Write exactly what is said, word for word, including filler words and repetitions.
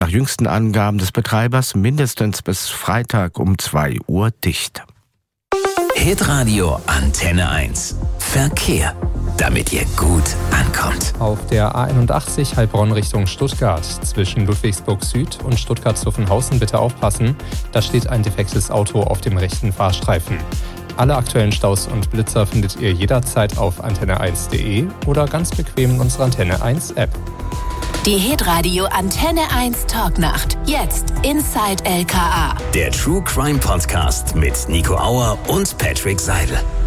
Nach jüngsten Angaben des Betreibers mindestens bis Freitag um zwei Uhr dicht. Hitradio Antenne eins. Verkehr, damit ihr gut ankommt. Auf der A einundachtzig Heilbronn Richtung Stuttgart zwischen Ludwigsburg Süd und Stuttgart-Zuffenhausen bitte aufpassen. Da steht ein defektes Auto auf dem rechten Fahrstreifen. Alle aktuellen Staus und Blitzer findet ihr jederzeit auf antenne eins punkt de oder ganz bequem in unserer Antenne eins App. Die Hitradio Antenne eins Talknacht. Jetzt Inside L K A. Der True Crime Podcast mit Nico Auer und Patrick Seidel.